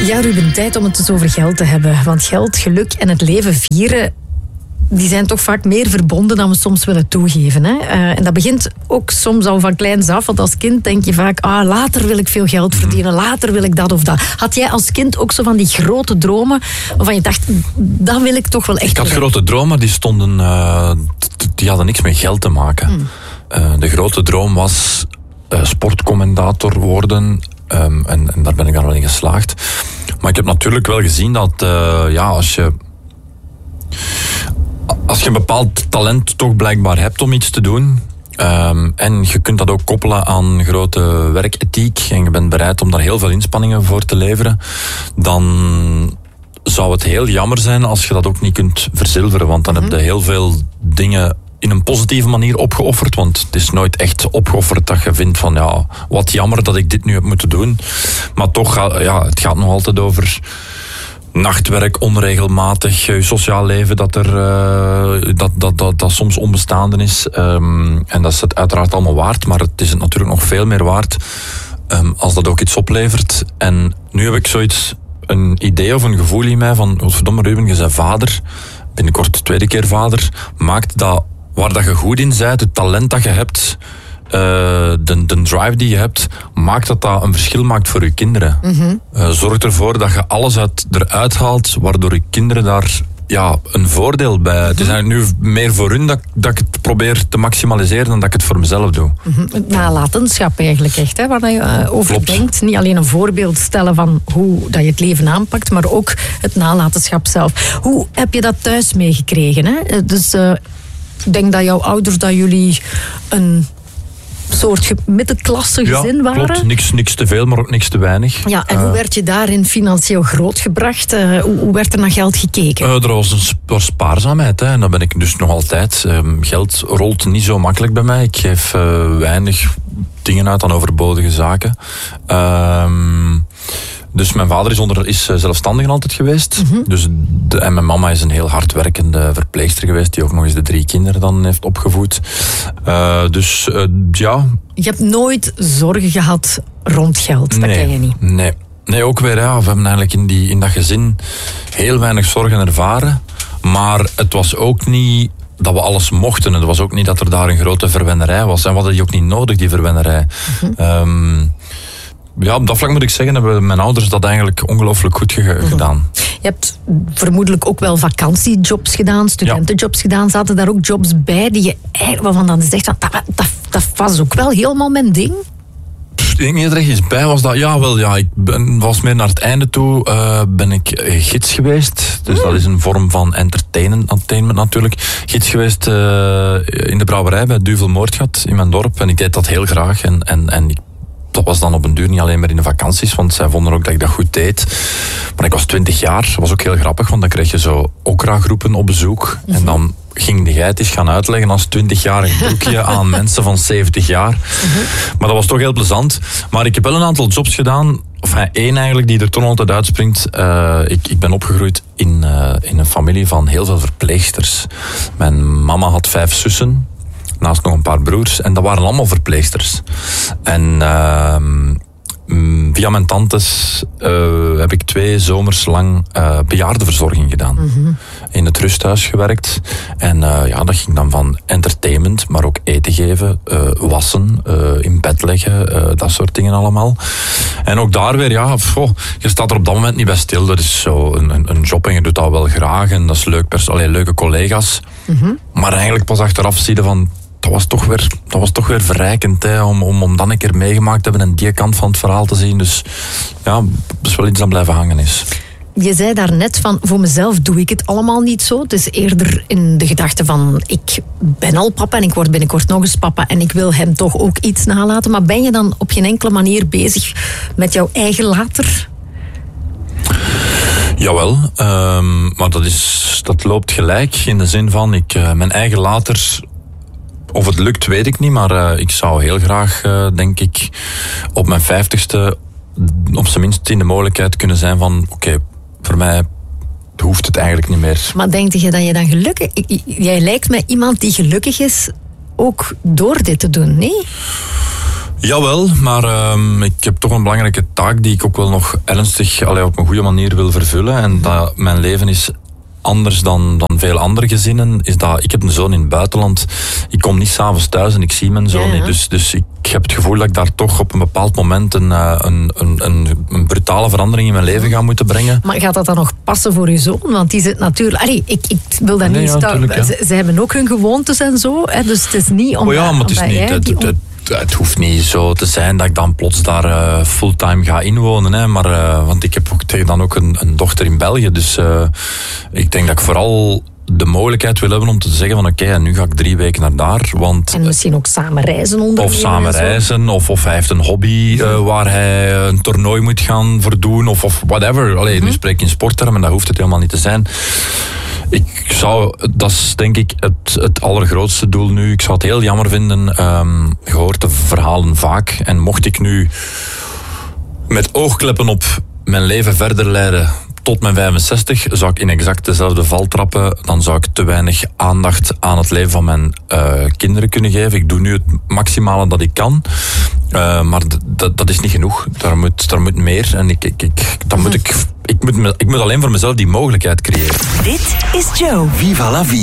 Ja, Ruben, tijd om het eens over geld te hebben. Want geld, geluk en het leven vieren, die zijn toch vaak meer verbonden dan we soms willen toegeven. Hè? En dat begint ook soms al van kleins af. Want als kind denk je vaak, later wil ik veel geld verdienen. Later wil ik dat of dat. Had jij als kind ook zo van die grote dromen waarvan je dacht, dat wil ik toch wel echt? Ik had grote dromen, die hadden niks met geld te maken. De grote droom was sportcommentator worden. En daar ben ik dan wel in geslaagd. Maar ik heb natuurlijk wel gezien dat als je een bepaald talent toch blijkbaar hebt om iets te doen, en je kunt dat ook koppelen aan grote werkethiek en je bent bereid om daar heel veel inspanningen voor te leveren, dan zou het heel jammer zijn als je dat ook niet kunt verzilveren, want dan heb je heel veel dingen in een positieve manier opgeofferd, want het is nooit echt opgeofferd dat je vindt van wat jammer dat ik dit nu heb moeten doen. Maar toch, het gaat nog altijd over nachtwerk, onregelmatig, je sociaal leven dat soms onbestaande is. En dat is het uiteraard allemaal waard, maar het is het natuurlijk nog veel meer waard als dat ook iets oplevert. En nu heb ik een idee of een gevoel in mij van, verdomme Ruben, je bent vader, binnenkort de tweede keer vader, maakt dat waar dat je goed in bent, het talent dat je hebt, de drive die je hebt, maakt dat een verschil maakt voor je kinderen. Zorg ervoor dat je alles eruit haalt, waardoor je kinderen daar een voordeel bij. Het is eigenlijk nu meer voor hun dat ik het probeer te maximaliseren dan dat ik het voor mezelf doe. Het nalatenschap eigenlijk echt, hè, waar je over denkt. Niet alleen een voorbeeld stellen van hoe dat je het leven aanpakt, maar ook het nalatenschap zelf. Hoe heb je dat thuis meegekregen? Hè? Dus ik denk dat jouw ouders, dat jullie een soort middenklasse gezin waren. Klopt. Niks te veel, maar ook niks te weinig. Ja, en hoe werd je daarin financieel grootgebracht? Hoe werd er naar geld gekeken? Er was een spaarzaamheid, hè, en dat ben ik dus nog altijd. Geld rolt niet zo makkelijk bij mij. Ik geef weinig dingen uit aan overbodige zaken. Dus mijn vader is zelfstandig altijd geweest. En mijn mama is een heel hardwerkende verpleegster geweest, die ook nog eens de 3 kinderen dan heeft opgevoed. Je hebt nooit zorgen gehad rond geld, dat ken je niet? Nee, ook weer, we hebben eigenlijk in dat gezin heel weinig zorgen ervaren. Maar het was ook niet dat we alles mochten. Het was ook niet dat er daar een grote verwennerij was. En we hadden die ook niet nodig, die verwennerij. Op dat vlak moet ik zeggen, hebben mijn ouders dat eigenlijk ongelooflijk goed gedaan. Je hebt vermoedelijk ook wel vakantiejobs gedaan, studentenjobs gedaan. Zaten daar ook jobs bij die je waarvan dan zegt, dat was ook wel helemaal mijn ding? Ik denk niet dat er echt iets bij was. Ik was meer naar het einde toe, ben ik gids geweest. Dus dat is een vorm van entertainment natuurlijk. Gids geweest in de brouwerij bij Duvel Moordgat in mijn dorp. En ik deed dat heel graag. En dat was dan op een duur niet alleen maar in de vakanties, want zij vonden ook dat ik dat goed deed. Maar ik was 20 jaar, dat was ook heel grappig, want dan kreeg je zo okra-groepen op bezoek. En dan ging jij het eens gaan uitleggen als 20-jarig broekje aan mensen van 70 jaar. Maar dat was toch heel plezant. Maar ik heb wel een aantal jobs gedaan, of één eigenlijk die er toch altijd uitspringt. Ik ben opgegroeid in een familie van heel veel verpleegsters. Mijn mama had 5 zussen. Naast nog een paar broers. En dat waren allemaal verpleegsters. En via mijn tantes heb ik 2 zomers lang bejaardenverzorging gedaan. In het rusthuis gewerkt. En dat ging dan van entertainment, maar ook eten geven, wassen, in bed leggen, dat soort dingen allemaal. En ook daar weer, je staat er op dat moment niet bij stil. Dat is zo een job en je doet dat wel graag. En dat is leuk, leuke collega's. Maar eigenlijk pas achteraf zie je van, dat was toch weer verrijkend, hè, om dan een keer meegemaakt te hebben en die kant van het verhaal te zien. Dus dat is wel iets dat blijven hangen is. Je zei daarnet van, voor mezelf doe ik het allemaal niet zo. Het is eerder in de gedachte van, ik ben al papa en ik word binnenkort nog eens papa en ik wil hem toch ook iets nalaten. Maar ben je dan op geen enkele manier bezig met jouw eigen later? Jawel, maar dat loopt gelijk in de zin van, mijn eigen later, of het lukt weet ik niet, maar ik zou heel graag, denk ik, op mijn 50ste op zijn minst in de mogelijkheid kunnen zijn van, oké, voor mij hoeft het eigenlijk niet meer. Maar denk je dat je dan gelukkig... Jij lijkt mij iemand die gelukkig is, ook door dit te doen, nee? Jawel, maar ik heb toch een belangrijke taak die ik ook wel nog ernstig op een goede manier wil vervullen. En dat mijn leven is anders dan veel andere gezinnen. Is dat, ik heb een zoon in het buitenland. Ik kom niet 's avonds thuis en ik zie mijn zoon niet. Dus ik heb het gevoel dat ik daar toch op een bepaald moment een brutale verandering in mijn leven ga moeten brengen. Maar gaat dat dan nog passen voor uw zoon? Want die zit natuurlijk... ik wil dat niet... Ze hebben ook hun gewoontes en zo. Hè, dus het is niet om... maar het is niet... Het hoeft niet zo te zijn dat ik dan plots daar fulltime ga inwonen. Hè, maar, want ik heb ook dan ook een dochter in België. Dus ik denk dat ik vooral de mogelijkheid wil hebben om te zeggen van oké, nu ga ik 3 weken naar daar. Want, en misschien ook samen reizen of samen reizen, of hij heeft een hobby waar hij een toernooi moet gaan verdoen. Of whatever. Nu spreek ik in sporttermen, dat hoeft het helemaal niet te zijn. Dat is denk ik het allergrootste doel nu. Ik zou het heel jammer vinden. Je hoort de verhalen vaak. En mocht ik nu met oogkleppen op mijn leven verder leiden tot mijn 65, zou ik in exact dezelfde val trappen. Dan zou ik te weinig aandacht aan het leven van mijn kinderen kunnen geven. Ik doe nu het maximale dat ik kan. Maar dat is niet genoeg. Daar moet meer. En ik moet alleen voor mezelf die mogelijkheid creëren. Dit is Joe. Viva la vie.